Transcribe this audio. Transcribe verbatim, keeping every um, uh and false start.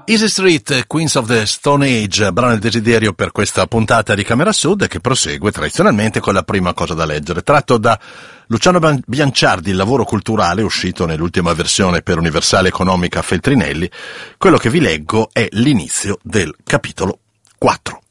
Easy Street, Queens of the Stone Age, brano del desiderio per questa puntata di Camera Sud, che prosegue tradizionalmente con la prima cosa da leggere, tratto da Luciano Bianciardi, Il lavoro culturale, uscito nell'ultima versione per Universale Economica Feltrinelli. Quello che vi leggo è l'inizio del capitolo quattro.